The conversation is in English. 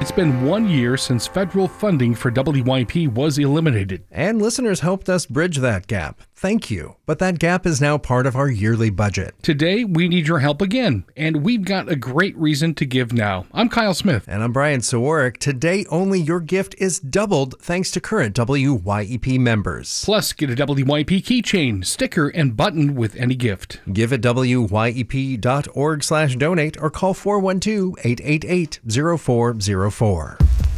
It's been 1 year since federal funding for WYP was eliminated. And listeners helped us bridge that gap. Thank you. But that gap is now part of our yearly budget. Today, we need your help again, and we've got a great reason to give now. I'm Kyle Smith. And I'm Brian Sawarik. Today, only your gift is doubled thanks to current WYEP members. Plus, get a WYP keychain, sticker, and button with any gift. Give at wyep.org/donate or call 412-888-0404.